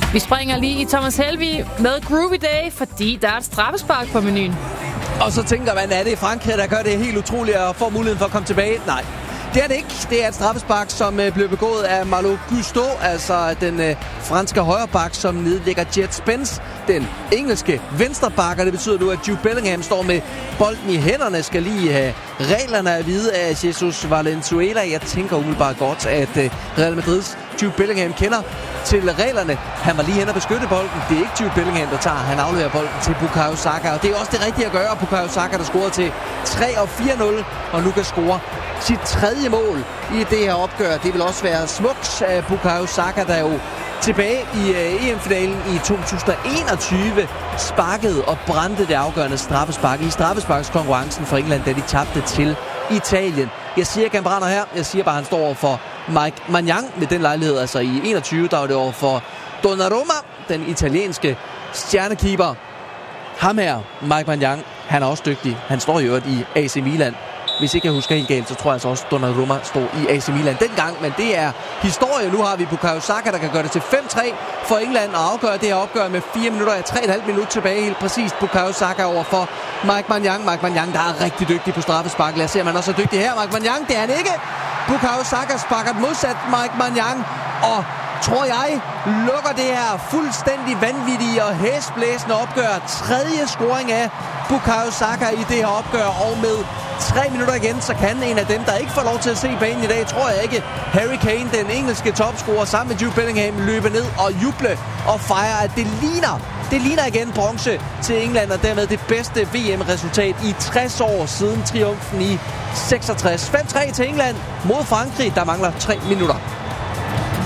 Vi springer lige i Thomas Helvig med Groovy Day, fordi der er et straffespark på menuen. Og så tænker man, er det Frankrig, der gør det helt utroligt og får muligheden for at komme tilbage? Nej. Det er det ikke. Det er et straffespark, som blev begået af Malo Gusto, altså den franske højreback, som nedlægger Jet Spence, den engelske venstreback. Og det betyder nu, at Jude Bellingham står med bolden i hænderne, skal lige have reglerne at vide af Jesus Valenzuela. Jeg tænker umiddelbart godt, at Real Madrids Jude Bellingham kender til reglerne. Han var lige hen og beskytte bolden. Det er ikke Jude Bellingham, der tager. Han afleverer bolden til Bukayo Saka. Og det er også det rigtige at gøre. Bukayo Saka, der scorede til 3 og 4-0, og nu kan score sit tredje mål i det her opgør. Det vil også være smukt af Bukayo Saka, der jo tilbage i EM-finalen i 2021 sparkede og brændte det afgørende straffespark i straffesparkskonkurrencen for England, da de tabte til Italien. Jeg siger ikke, han brænder her. Jeg siger bare, han står over for Mike Maignan ved den lejlighed. Altså i 21, der var det over for Donnarumma, den italienske stjernekeeper. Ham her, Mike Maignan, han er også dygtig. Han står i øvrigt i AC Milan. Hvis ikke jeg husker helt galt, så tror jeg altså også, Donnarumma stod i AC Milan dengang. Men det er historie. Nu har vi Bukayo Saka, der kan gøre det til 5-3 for England og afgøre det her opgør med 4 minutter og 3,5 minutter tilbage. Helt præcist Bukayo Saka over for Mike Maignan. Mike Maignan, der er rigtig dygtig på straffespark. Lad os se, om han også er dygtig her. Mike Maignan, det er han ikke. Bukayo Saka sparker modsat Mike Maignan. Og tror jeg, lukker det her fuldstændig vanvittige og hæsblæsende opgør. Tredje scoring af Bukayo Saka i det her opgør, og med 3 minutter igen, så kan en af dem, der ikke får lov til at se banen i dag, tror jeg ikke, Harry Kane, den engelske topscorer, sammen med Jude Bellingham, løbe ned og juble og fejre, at det ligner igen bronze til England, og dermed det bedste VM-resultat i 60 år siden triumfen i 66. 5-3 til England mod Frankrig, der mangler 3 minutter.